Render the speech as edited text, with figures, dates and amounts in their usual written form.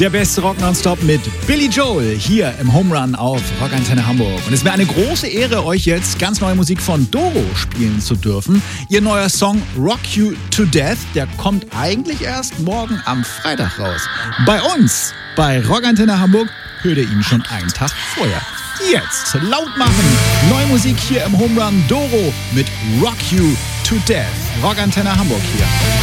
Der beste Rock Nonstop mit Billy Joel hier im Home Run auf Rockantenne Hamburg. Und es ist mir eine große Ehre, euch jetzt ganz neue Musik von Doro spielen zu dürfen. Ihr neuer Song Rock You to Death, der kommt eigentlich erst morgen am Freitag raus. Bei uns, bei Rockantenne Hamburg, hört ihr ihn schon einen Tag vorher. Jetzt laut machen. Neue Musik hier im Home Run. Doro mit Rock You to Death. Rockantenne Hamburg hier.